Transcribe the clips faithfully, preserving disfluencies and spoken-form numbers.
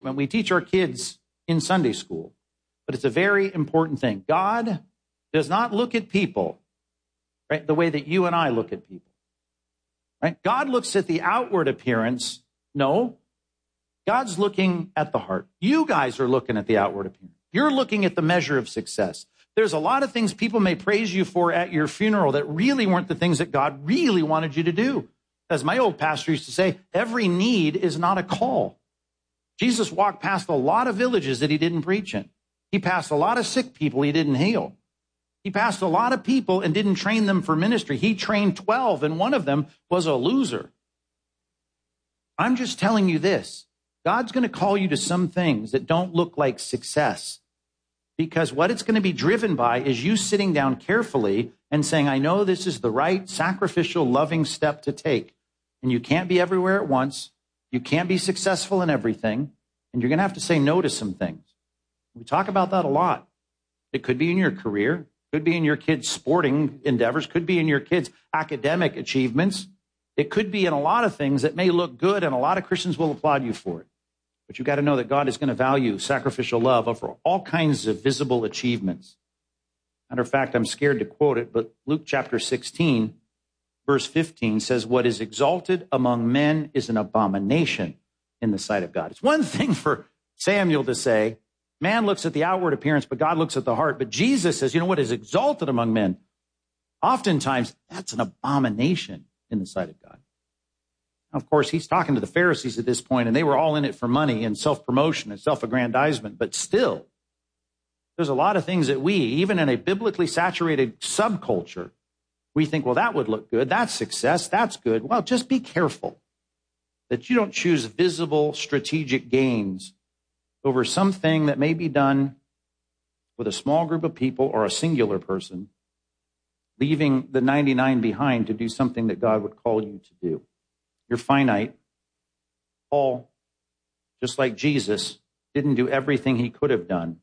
when we teach our kids in Sunday school, but it's a very important thing. God does not look at people, right, the way that you and I look at people, right? God looks at the outward appearance. No, God's looking at the heart. You guys are looking at the outward appearance. You're looking at the measure of success. There's a lot of things people may praise you for at your funeral that really weren't the things that God really wanted you to do. As my old pastor used to say, every need is not a call. Jesus walked past a lot of villages that he didn't preach in. He passed a lot of sick people he didn't heal. He passed a lot of people and didn't train them for ministry. He trained twelve, and one of them was a loser. I'm just telling you this. God's going to call you to some things that don't look like success, because what it's going to be driven by is you sitting down carefully and saying, I know this is the right sacrificial, loving step to take. And you can't be everywhere at once. You can't be successful in everything. And you're going to have to say no to some things. We talk about that a lot. It could be in your career, could be in your kids' sporting endeavors, could be in your kids' academic achievements. It could be in a lot of things that may look good, and a lot of Christians will applaud you for it. But you've got to know that God is going to value sacrificial love over all kinds of visible achievements. Matter of fact, I'm scared to quote it, but Luke chapter sixteen, verse fifteen says, what is exalted among men is an abomination in the sight of God. It's one thing for Samuel to say, man looks at the outward appearance, but God looks at the heart. But Jesus says, you know what is exalted among men? Oftentimes, that's an abomination in the sight of God. Now, of course, he's talking to the Pharisees at this point, and they were all in it for money and self-promotion and self-aggrandizement. But still, there's a lot of things that we, even in a biblically saturated subculture, we think, well, that would look good. That's success. That's good. Well, just be careful that you don't choose visible strategic gains over something that may be done with a small group of people or a singular person, leaving the ninety-nine behind to do something that God would call you to do. You're finite. Paul, just like Jesus, didn't do everything he could have done.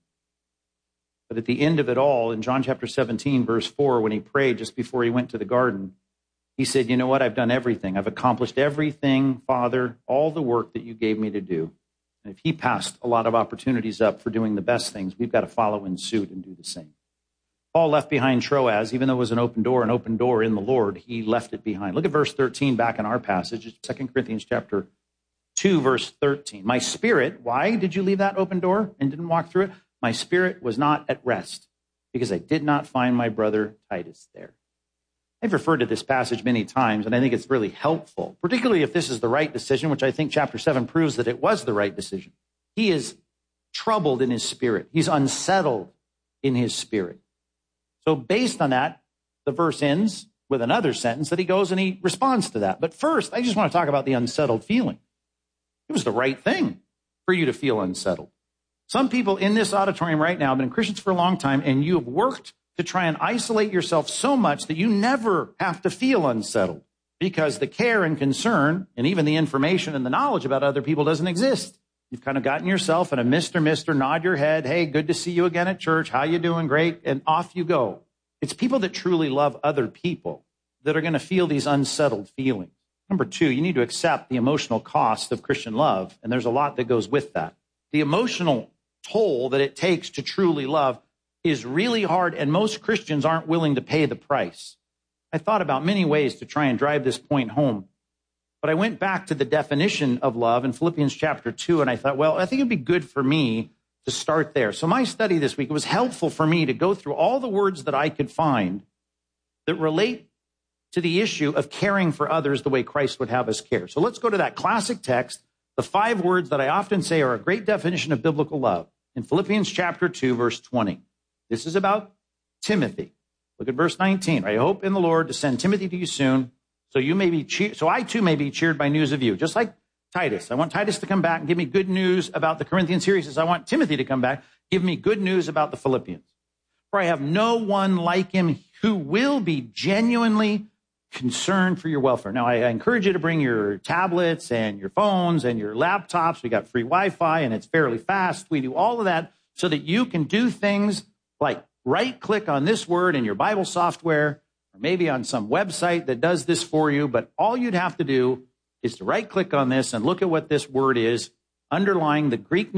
But at the end of it all, in John chapter seventeen, verse four, when he prayed just before he went to the garden, he said, you know what? I've done everything. I've accomplished everything, Father, all the work that you gave me to do. And if he passed a lot of opportunities up for doing the best things, we've got to follow in suit and do the same. Paul left behind Troas, even though it was an open door, an open door in the Lord, he left it behind. Look at verse thirteen back in our passage. It's Second Corinthians chapter two, verse thirteen. My spirit, why did you leave that open door and didn't walk through it? My spirit was not at rest because I did not find my brother Titus there. I've referred to this passage many times, and I think it's really helpful, particularly if this is the right decision, which I think chapter seven proves that it was the right decision. He is troubled in his spirit. He's unsettled in his spirit. So based on that, the verse ends with another sentence that he goes and he responds to that. But first, I just want to talk about the unsettled feeling. It was the right thing for you to feel unsettled. Some people in this auditorium right now have been Christians for a long time, and you have worked to try and isolate yourself so much that you never have to feel unsettled because the care and concern and even the information and the knowledge about other people doesn't exist. You've kind of gotten yourself in a Mister Mister nod your head. Hey, good to see you again at church. How you doing? Great. And off you go. It's people that truly love other people that are going to feel these unsettled feelings. Number two, you need to accept the emotional cost of Christian love. And there's a lot that goes with that. The emotional toll that it takes to truly love is really hard, and most Christians aren't willing to pay the price. I thought about many ways to try and drive this point home, but I went back to the definition of love in Philippians chapter two, and I thought, well, I think it'd be good for me to start there. So my study this week, it was helpful for me to go through all the words that I could find that relate to the issue of caring for others the way Christ would have us care. So let's go to that classic text, the five words that I often say are a great definition of biblical love in Philippians chapter two, verse twenty. This is about Timothy. Look at verse nineteen. I hope in the Lord to send Timothy to you soon, so you may be che- so I too may be cheered by news of you. Just like Titus. I want Titus to come back and give me good news about the Corinthian series. He says, I want Timothy to come back, give me good news about the Philippians. For I have no one like him who will be genuinely concerned for your welfare. Now, I, I encourage you to bring your tablets and your phones and your laptops. We got free Wi-Fi, and it's fairly fast. We do all of that so that you can do things like right-click on this word in your Bible software, or maybe on some website that does this for you. But all you'd have to do is to right-click on this and look at what this word is underlying the Greek